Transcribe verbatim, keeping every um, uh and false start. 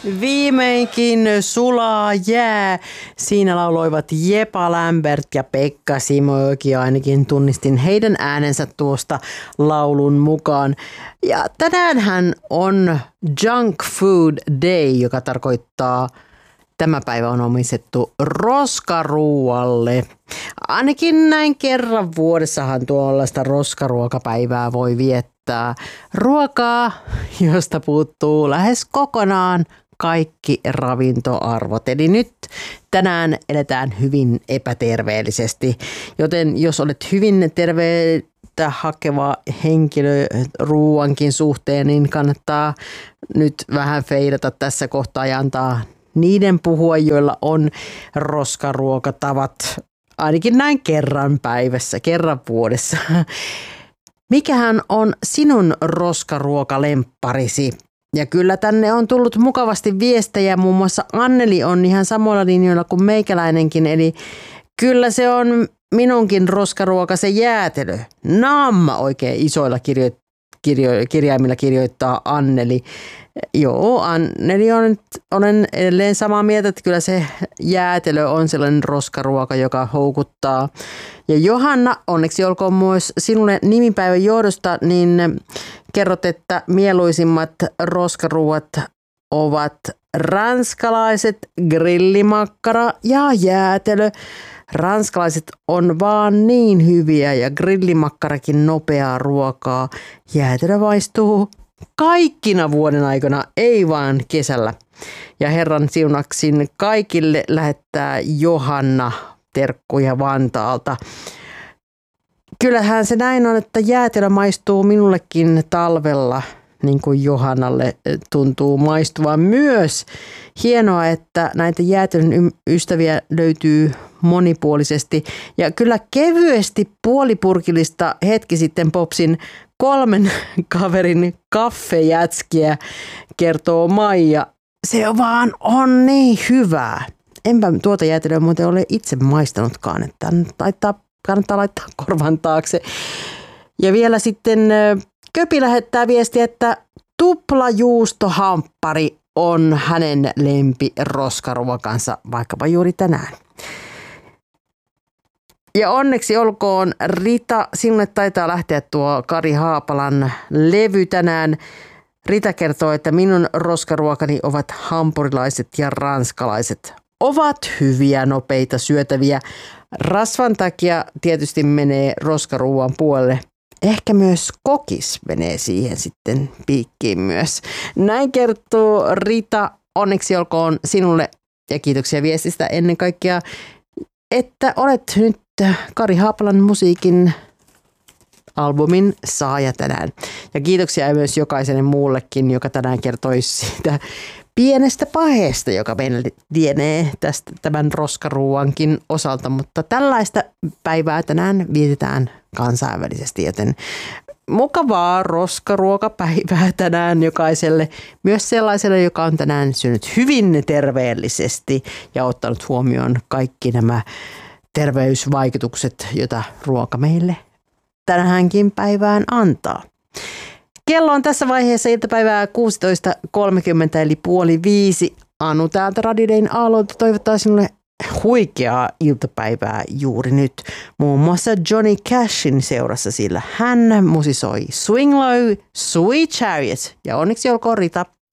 Viimeinkin sulaa jää. Siinä lauloivat Jepa Lambert ja Pekka Simojoki. Ainakin tunnistin heidän äänensä tuosta laulun mukaan. Ja tänäänhän on Junk Food Day, joka tarkoittaa tämä päivä on omistettu roskaruualle. Ainakin näin kerran vuodessahan tuollaista roskaruokapäivää voi viettää. Ruokaa, josta puuttuu lähes kokonaan kaikki ravintoarvot. Eli nyt tänään eletään hyvin epäterveellisesti, joten jos olet hyvin terveitä hakeva henkilö ruuankin suhteen, niin kannattaa nyt vähän feidata tässä kohtaa ja antaa niiden puhua, joilla on roskaruokatavat ainakin näin kerran päivässä, kerran vuodessa. Mikähän on sinun roskaruokalempparisi? Ja kyllä tänne on tullut mukavasti viestejä, muun muassa Anneli on ihan samoilla linjoilla kuin meikäläinenkin, eli kyllä se on minunkin roskaruoka se jäätelö. Namma oikein isoilla kirjo, kirjo, kirjaimilla kirjoittaa Anneli. Joo, Anneli on, olen edelleen samaa mieltä, että kyllä se jäätelö on sellainen roskaruoka, joka houkuttaa. Ja Johanna, onneksi olkoon myös sinulle nimipäivän johdosta, niin kerrot, että mieluisimmat roskaruuat ovat ranskalaiset, grillimakkara ja jäätelö. Ranskalaiset on vaan niin hyviä ja grillimakkarakin nopeaa ruokaa. Jäätelö maistuu kaikkina vuoden aikana, ei vaan kesällä. Ja Herran siunaksin kaikille lähettää Johanna terkkuja Vantaalta. Kyllähän se näin on, että jäätelö maistuu minullekin talvella, niin kuin Johannalle tuntuu maistuvan myös. Hienoa, että näitä jäätelön ystäviä löytyy monipuolisesti. Ja kyllä kevyesti puolipurkillista hetki sitten popsin kolmen kaverin kaffejätskiä, kertoo Maija. Se vaan on niin hyvää. Enpä tuota jäätelöä muuten ole itse maistanutkaan, että taittaa, kannattaa laittaa korvan taakse. Ja vielä sitten Köpi lähettää viestiä, että tuplajuustohamppari on hänen lempi roskaruokansa vaikkapa juuri tänään. Ja onneksi olkoon Rita, sinulle taitaa lähteä tuo Kari Haapalan levy tänään. Rita kertoo, että minun roskaruokani ovat hampurilaiset ja ranskalaiset. Ovat hyviä, nopeita, syötäviä. Rasvan takia tietysti menee roskaruuan puolelle. Ehkä myös kokis menee siihen sitten piikkiin myös. Näin kertoo Rita. Onneksi olkoon sinulle ja kiitoksia viestistä ennen kaikkea, että olet nyt Kari Haapalan musiikin albumin saaja tänään. Ja kiitoksia myös jokaiselle muullekin, joka tänään kertoi siitä pienestä paheesta, joka meillä lienee tästä tämän roskaruuankin osalta. Mutta tällaista päivää tänään vietetään kansainvälisesti, joten mukavaa roskaruokapäivää tänään jokaiselle. Myös sellaiselle, joka on tänään syönyt hyvin terveellisesti ja ottanut huomioon kaikki nämä terveysvaikutukset, joita ruoka meille tänäänkin päivään antaa. Kello on tässä vaiheessa iltapäivää kuusitoista kolmekymmentä eli puoli viisi. Anu täältä Radidein aallolta toivottaa sinulle huikeaa iltapäivää juuri nyt. Muun muassa Johnny Cashin seurassa, sillä hän musisoi Swing Low, Sweet Chariot ja onneksi olkoon Rita.